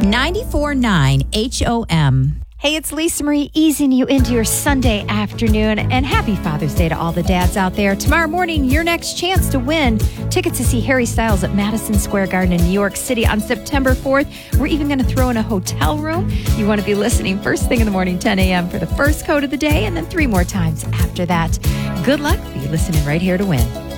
94.9 HOM. Hey, it's Lisa Marie easing you into your Sunday afternoon, and happy Father's Day to all the dads out there. Tomorrow morning, your next chance to win tickets to see Harry Styles at Madison Square Garden in New York City on September 4th. We're even going to throw in a hotel room. You want to be listening first thing in the morning, 10 a.m. for the first code of the day, and then 3 more times after that. Good luck for you listening right here to win.